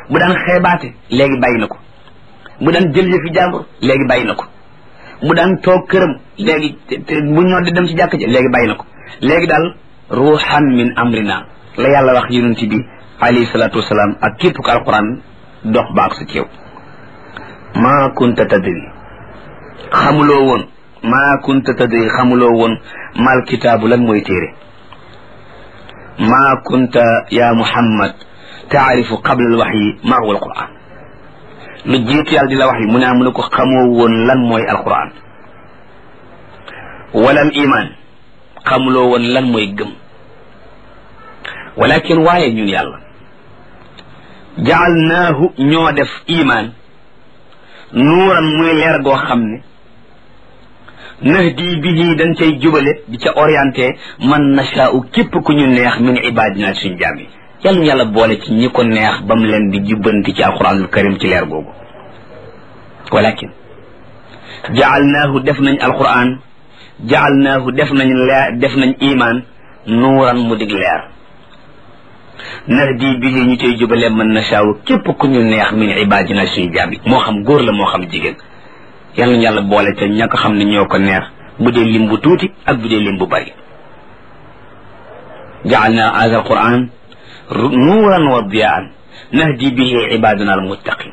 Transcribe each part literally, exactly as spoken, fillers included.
bu daan xeebaate léegi bàyyi na ko bu daan jël yëfi jàmbur léegi bàyyi na ko bu daan toog këram léegi bu ñoo di dem ci jàkk ji léegi bàyyi na ko léegi daal ruuxan min amrina la yàlla wax yonent bi alayhi salaatu wasalaam ak képp ko alquran dox baak sa ceew maa kunta tadri xamuloo woon maa kunta tadri xamuloo woon mal kitaabu lan mooy téere maa kunta ya muhammad taarifu qabla al waxyi maa huwa alquran lu jiitu yàlla di la wax yi mu ne mu ne ko xamoo woon lan mooy alquran wala al iman xamuloo woon lan mooy gëm walakin waaye ñun yàlla jaalnaahu ñoo def iman nuuran muy leer goo xam ne nahdi bihi dañ cay jubale di ca orienté man nashaa'u képp ku ñu neex min ibadina suñ jaam yi yàlla ñu yàlla boole ci ñi ko neex ba mu leen di jubbanti ci alquranul karim ci leer googu walakin jaalnaahu def nañ alquran jaalnaahu def nañ leer def nañ iman nuuran mu dig leer nahdi bihi ñu cay jubale man nashaa'u képp ku ñu neex min ibadina suñ jaam yi moo xam góor la moo xam jigéen yàlla ñu yàlla boole ca ña ko xam ne ñoo ko neex bu dee lim bu tuuti ak bu dee lim bu bari jaalna hadha alquran nuuran wa diyaan nahdi bihi ibadana almuttaqin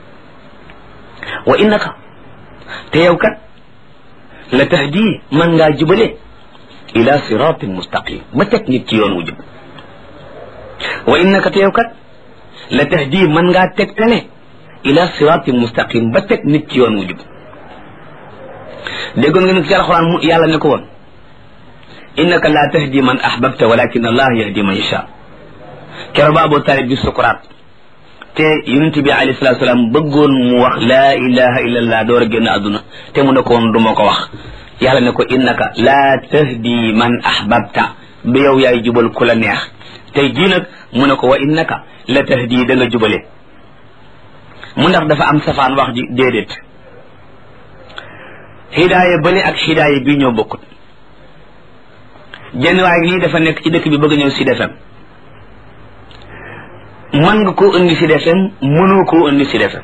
wa innaka te yow kat la tahdi man ngaa jubale ila siratin mustaqim ba teg nit ci yoon wu jub wa innaka te yow kat la tahdi man ngaa tegtale ila siratin mustaqim ba teg nit ci yoon wu jub déggoon nga nag ci alxuraan mu yàlla ne ko woon innaka la tahdi man ahbabta walakin allah yahdi man yasha kero ba Abu Talib bi sukuraat te yonent bi alayhi salatu salaam bëggoon mu wax laa ilaha illa allah door a génn àdduna te mu ne ko woon du ma ko wax yàlla ne ko innaka la tahdi man ahbabta ba yow yaay jubal ku la neex tey jii nag mu ne ko wa innaka la tahdi da nga jubale mu ndax dafa am safaan wax ji déedéet hidaaya bële ak hidaaya bii ñoo bokkut jenn waay nii dafa nekk ci dëkk bi bëgg ñëw Sud F M mën nga koo indi Sud F M mënoo koo indi Sud F M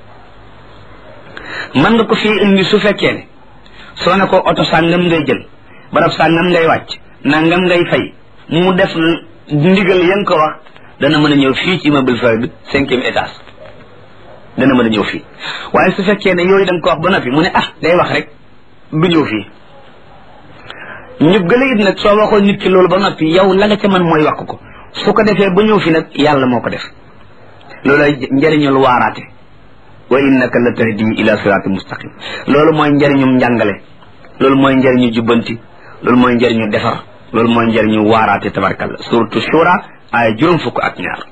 mën nga ko fii indi su fekkee ne soo ne ko oto sàngam ngay jël barab sàngam ngay wàcc nangam ngay fay mu def ndigal yan ko wax dana mën a ñëw fii ci immeuble Fay bi cinquième étage dana mën a ñëw fii waaye su fekkee ne yooyu da nga ko wax ba noppi mu ne ah day wax rek du ñëw fii ñu gëla it nag soo waxoon nit ki loolu ba noppi yow la nga ca mën mooy wax ko su ko defee ba ñëw fi nag yàlla moo ko def loolu ay njëriñul waaraate wa innaka la tahdi ila sirati mustaqim loolu mooy njëriñum njàngale loolu mooy njëriñu jubbanti loolu mooy njëriñu defar loolu mooy njëriñu waaraate tabarkalla suratu shura ay juróom fukk ak ñaar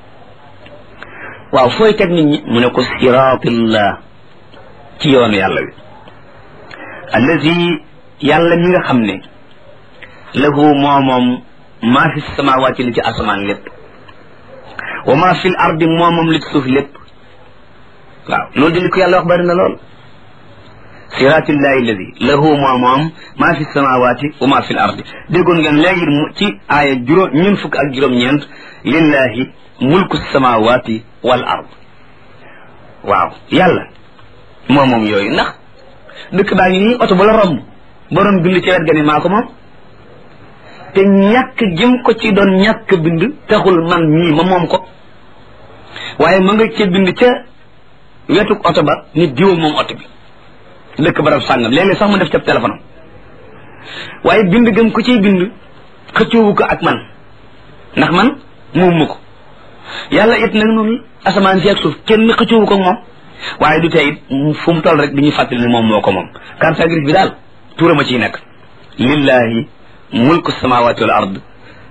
waaw fooy teg nit ñi mu ne ko siratillah ci yoonu yàlla wi allazi yàlla mi nga xam ne lahu moo moom maa fi samawaati li ci asamaan lépp wa maa fi l ardi moo moom li ci suuf lépp waaw loolu di li ko yàlla wax bari na lool siratillahi allazi lahu moo moom maa fi samawaati wa maa fi l ardi déggoon ngeen léegi ci aaya juróom ñeent fukk ak juróom-ñeent lillahi mulku samawaati wal ard waaw yàlla moo moom yooyu ndax dëkk baa ngi nii oto bu la romb borom bind ci wet ga ni maa ko moom te ñàkk jëm ko ci doon ñàkk bind taxul man mii ma moom ko waaye ma nga ca bind ca wetuk oto ba nit diwa moom oto bi dëkk barab sàngam léeg-léeg sax mu def ca téléphone am waaye bind gëm ko ciy bind xëccoowu ko ak man ndax man moom ma ko yàlla it nag noonu asamaan si ak suuf kenn xëccoowu ko ak moom waaye du tey it fu mu toll rek di ñu fàttali ne moom moo ko moom carte grise bi daal tuurama ciy nekk lillahi mulku samawati wal ard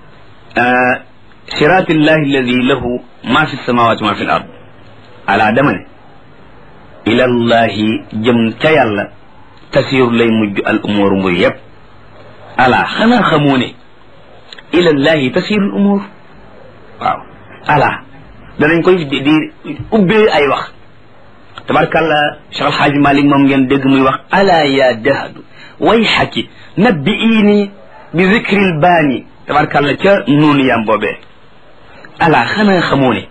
siratillahi alladi lahu ma fi samawati ma fi l ard ala dama ne ilallahi jëm ca yàlla tasiru lay mujj al umur mbir yëpp ala xanaa xamoo ne ilallahi tasiru al umur waaw ala danañ koy di di ubbee ay wax tabarkàlla Cheikh Al Hadj Malick moom ngeen dégg muy wax ala ya dahadu way xaki nabbi iini bi zikril baani tabarkàlla ca noonu yam boobee ala xanaa xamoo ne